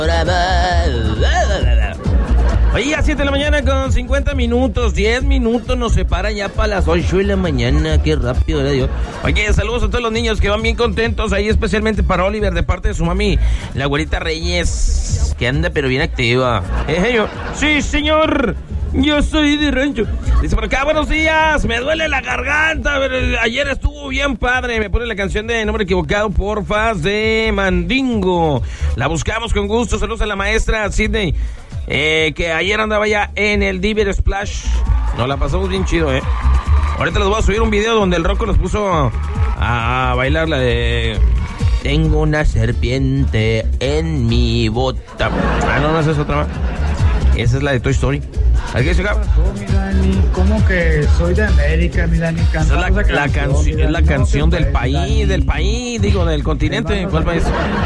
Oye, a 7 de la mañana con 50 minutos, 10 minutos nos separan ya para las 8 de la mañana, qué rápido, ¿verdad, Dios? Oye, saludos a todos los niños que van bien contentos, ahí especialmente para Oliver, de parte de su mami, la güerita Reyes, que anda pero bien activa. Yo, sí, señor, yo soy de rancho. Dice por acá, buenos días, me duele la garganta, ayer estuvo bien padre, me pone la canción de Nombre Equivocado, porfa, de Mandingo. La buscamos con gusto, saludos a la maestra Sidney. Que ayer andaba ya en el Diver Splash. Nos la pasamos bien chido, Ahorita les voy a subir un video donde el Rocco nos puso a bailar la de Tengo una serpiente en mi bota. No es esa otra más. Esa es la de Toy Story. ¿Alguien se acaba? ¿Cómo que soy de América, mi Dani? Esa es la canción del país, digo, del continente. ¿Cuál país?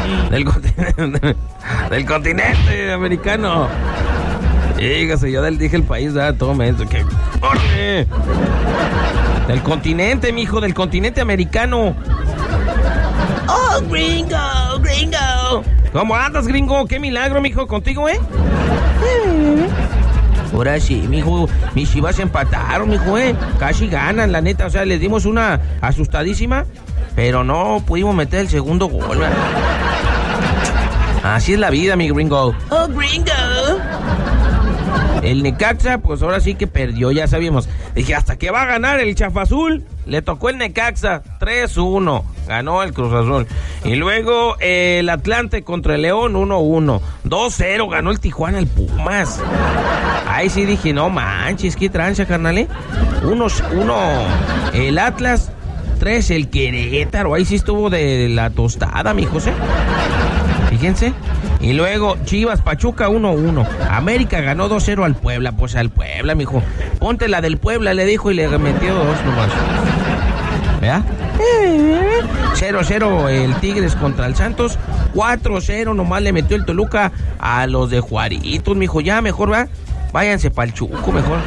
Del continente americano. Dígase, yo dije el país, todo eso. Que ¡órale! Del continente, mijo, del continente americano. ¡Oh, gringo! ¿Cómo andas, gringo? ¡Qué milagro, mijo! ¿Contigo, Ahora sí, mijo, mis Chivas empataron, mijo, casi ganan, la neta, o sea, les dimos una asustadísima, pero no pudimos meter el segundo gol, ¿verdad? Así es la vida, mi gringo. ¡Oh, gringo! El Necaxa, pues ahora sí que perdió, ya sabíamos. Dije, ¿hasta qué va a ganar el Chafazul? Le tocó el Necaxa, 3-1, ganó el Cruz Azul. Y luego el Atlante contra el León, 1-1. 2-0, ganó el Tijuana, el Pumas. Ahí sí dije, no manches, qué trancha, carnal, 1 el Atlas, 3 el Querétaro. Ahí sí estuvo de la tostada, mi José. Fíjense. Y luego Chivas Pachuca 1-1. América ganó 2-0 al Puebla. Pues al Puebla, mijo. Ponte la del Puebla, le dijo, y le metió 2 nomás. ¿Verdad? 0-0 el Tigres contra el Santos. 4-0 nomás le metió el Toluca a los de Juaritos, mijo. Ya mejor, va. Váyanse pa'l Chuco, mejor.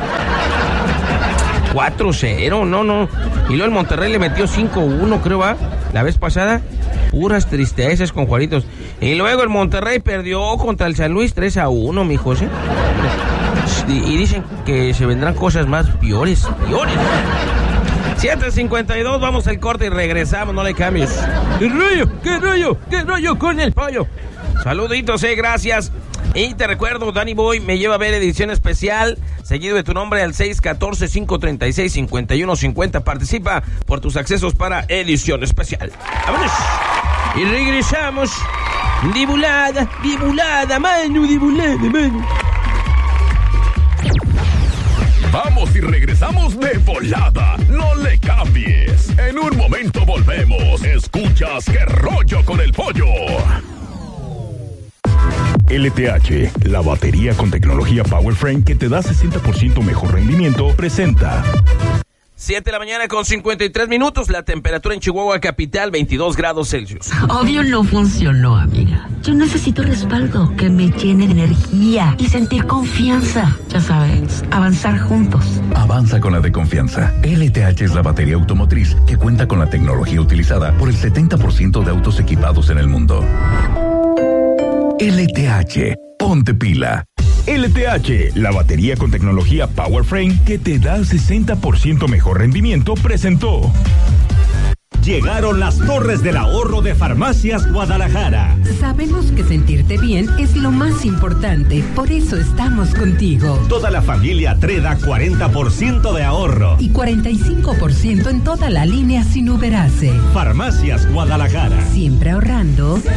4-0, no. Y luego el Monterrey le metió 5-1, creo, va. La vez pasada. Puras tristezas con Juaritos. Y luego el Monterrey perdió contra el San Luis 3-1, mi José. Y dicen que se vendrán cosas más peores. 7:52, vamos al corte y regresamos, no le cambies. ¿Qué rollo con el pollo? Saluditos, gracias. Y te recuerdo, Danny Boy me lleva a ver edición especial, seguido de tu nombre al 614-536-5150. Participa por tus accesos para edición especial. ¡Vámonos! Y regresamos. Divulada, mano. Vamos y regresamos de volada. No le cambies. En un momento volvemos. Escuchas Qué rollo con el pollo. LTH, la batería con tecnología PowerFrame que te da 60% mejor rendimiento, presenta 7 de la mañana con 53 minutos, la temperatura en Chihuahua capital, 22 grados Celsius. Obvio no funcionó, amiga. Yo necesito respaldo que me llene de energía y sentir confianza. Ya sabes, avanzar juntos. Avanza con la de confianza. LTH es la batería automotriz que cuenta con la tecnología utilizada por el 70% de autos equipados en el mundo. LTH, ponte pila. LTH, la batería con tecnología PowerFrame que te da 60% mejor rendimiento, presentó. Llegaron las Torres del Ahorro de Farmacias Guadalajara. Sabemos que sentirte bien es lo más importante, por eso estamos contigo. Toda la familia Treda 40% de ahorro. Y 45% en toda la línea sin Uberace. Farmacias Guadalajara. Siempre ahorrando.